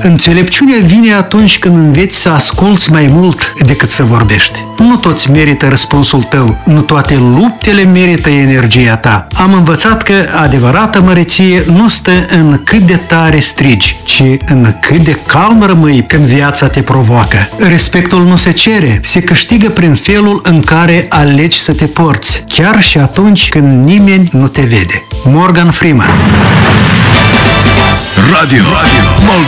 Înțelepciunea vine atunci când înveți să asculți mai mult decât să vorbești. Nu toți merită răspunsul tău, nu toate luptele merită energia ta. Am învățat că adevărata măreție nu stă în cât de tare strigi, ci în cât de calm rămâi când viața te provoacă. Respectul nu se cere, se câștigă prin felul în care alegi să te porți, chiar și atunci când nimeni nu te vede. Morgan Freeman. Radio